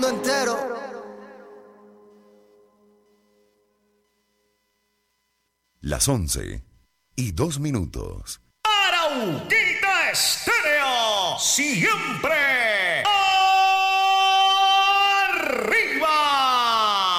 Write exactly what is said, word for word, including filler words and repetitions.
mundo entero. Las once y dos minutos. Arauquita Estéreo, siempre